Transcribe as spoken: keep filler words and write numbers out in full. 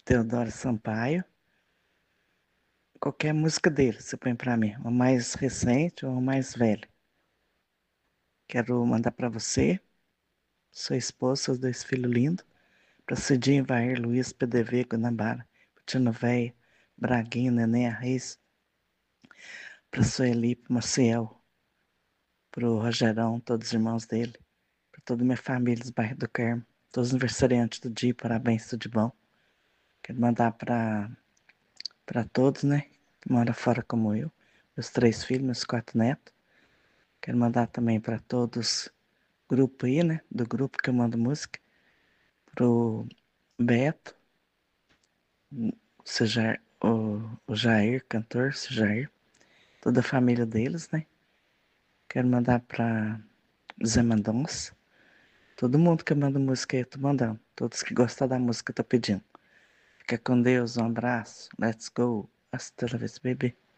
Teodoro Sampaio. Qualquer música dele, você põe pra mim. Uma mais recente ou uma mais velha. Quero mandar pra você, sua esposa, seus dois filhos lindos. Pra Cidinho, Vair, Luiz, P D V, Guanabara, Tino Véia, Braguinha, Neném, Reis. Pra Sueli, pro Maciel. Pro Rogerão, todos os irmãos dele. Pra toda a minha família dos bairros do Carmo. Todos os aniversariantes do dia, parabéns, tudo de bom. Quero mandar pra, pra todos, né? Que moram fora como eu. Meus três filhos, meus quatro netos. Quero mandar também para todos grupo aí, né? Do grupo que eu mando música. Pro Beto, o, Jair, o, o Jair, cantor, o Jair. Toda a família deles, né? Quero mandar para Zé Mendonça. Todo mundo que manda música aí, eu tô mandando. Todos que gostam da música, eu tô pedindo. Fica com Deus, um abraço. Let's go. Hasta la vez, baby.